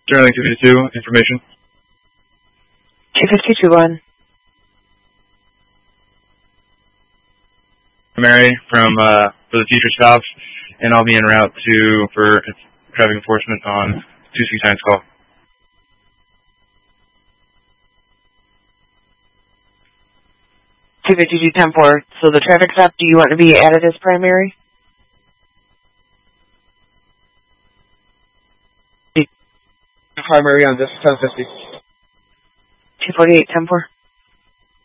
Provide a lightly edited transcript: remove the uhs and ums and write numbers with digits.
Sterling 252, information. 252, go ahead. Mary from for the future stops, and I'll be en route for traffic enforcement on 269's call. Two 10-4. So the traffic stop, do you want to be added as primary? Primary on this 1050. 248, 10-4.